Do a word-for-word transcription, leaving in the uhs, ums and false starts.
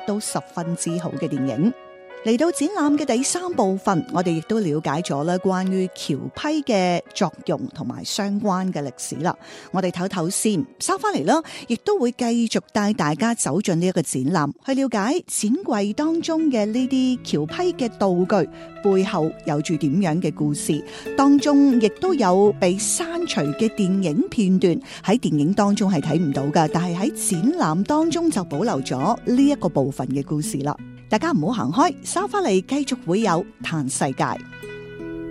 都十分之好嘅電影。嚟到展覽嘅第三部分，我哋亦都了解咗咧關於橋批嘅作用同埋相關嘅歷史啦。我哋唞唞先，收翻嚟啦，亦都會繼續帶大家走進呢一個展覽，去了解展櫃當中嘅呢啲橋批嘅道具背後有住點樣嘅故事。當中亦都有被刪除嘅電影片段，喺電影當中係睇唔到噶，但係喺展覽當中就保留咗呢一個部分嘅故事啦。大家唔好行開，收翻嚟繼續會有嘆世界。